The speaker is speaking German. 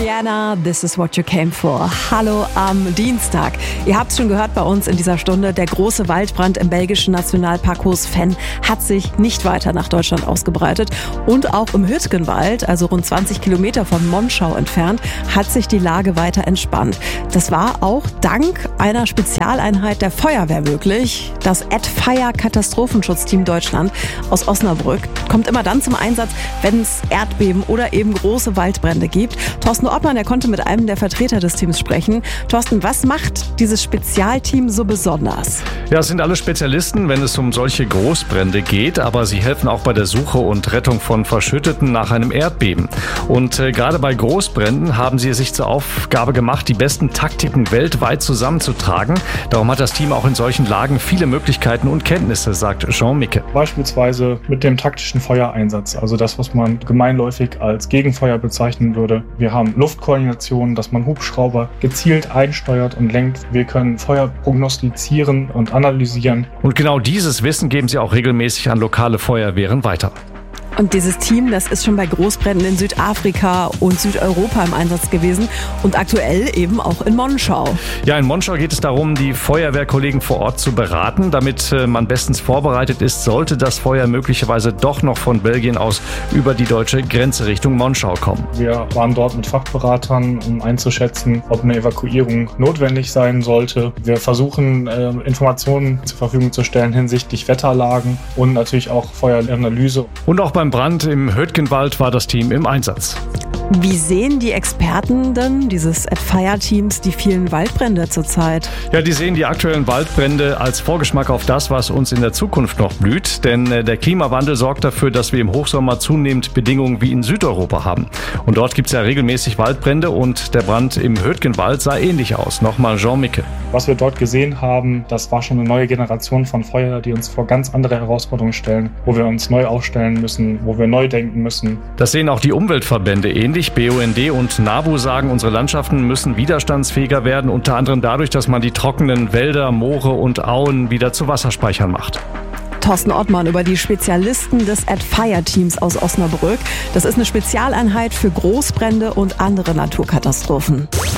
Rihanna, This is what you came for. Hallo am Dienstag. Ihr habt es schon gehört bei uns in dieser Stunde. Der große Waldbrand im belgischen Nationalpark Coesfén hat sich nicht weiter nach Deutschland ausgebreitet. Und auch im Hürtgenwald, also rund 20 Kilometer von Monschau entfernt, hat sich die Lage weiter entspannt. Das war auch dank einer Spezialeinheit der Feuerwehr möglich. Das AdFire Katastrophenschutzteam Deutschland aus Osnabrück kommt immer dann zum Einsatz, wenn es Erdbeben oder eben große Waldbrände gibt. Thorsten Ortmann, der konnte mit einem der Vertreter des Teams sprechen. Thorsten, was macht dieses Spezialteam so besonders? Ja, es sind alle Spezialisten, wenn es um solche Großbrände geht, aber sie helfen auch bei der Suche und Rettung von Verschütteten nach einem Erdbeben. Und gerade bei Großbränden haben sie es sich zur Aufgabe gemacht, die besten Taktiken weltweit zusammenzutragen. Darum hat das Team auch in solchen Lagen viele Möglichkeiten und Kenntnisse, sagt Jean Micke. Beispielsweise mit dem taktischen Feuereinsatz, also das, was man gemeinläufig als Gegenfeuer bezeichnen würde. Wir haben Luftkoordination, dass man Hubschrauber gezielt einsteuert und lenkt. Wir können Feuer prognostizieren und analysieren. Und genau dieses Wissen geben sie auch regelmäßig an lokale Feuerwehren weiter. Und dieses Team, das ist schon bei Großbränden in Südafrika und Südeuropa im Einsatz gewesen und aktuell eben auch in Monschau. Ja, in Monschau geht es darum, die Feuerwehrkollegen vor Ort zu beraten, damit man bestens vorbereitet ist, sollte das Feuer möglicherweise doch noch von Belgien aus über die deutsche Grenze Richtung Monschau kommen. Wir waren dort mit Fachberatern, um einzuschätzen, ob eine Evakuierung notwendig sein sollte. Wir versuchen, Informationen zur Verfügung zu stellen hinsichtlich Wetterlagen und natürlich auch Feueranalyse. Und auch beim Brand im Hürtgenwald war das Team im Einsatz. Wie sehen die Experten denn dieses AdFire-Teams die vielen Waldbrände zurzeit? Ja, die sehen die aktuellen Waldbrände als Vorgeschmack auf das, was uns in der Zukunft noch blüht. Denn der Klimawandel sorgt dafür, dass wir im Hochsommer zunehmend Bedingungen wie in Südeuropa haben. Und dort gibt es ja regelmäßig Waldbrände und der Brand im Hürtgenwald sah ähnlich aus. Nochmal Jean Micke. Was wir dort gesehen haben, das war schon eine neue Generation von Feuer, die uns vor ganz andere Herausforderungen stellen, wo wir uns neu aufstellen müssen, wo wir neu denken müssen. Das sehen auch die Umweltverbände ähnlich. BUND und NABU sagen, unsere Landschaften müssen widerstandsfähiger werden, unter anderem dadurch, dass man die trockenen Wälder, Moore und Auen wieder zu Wasserspeichern macht. Thorsten Ortmann über die Spezialisten des AdFire-Teams aus Osnabrück. Das ist eine Spezialeinheit für Großbrände und andere Naturkatastrophen.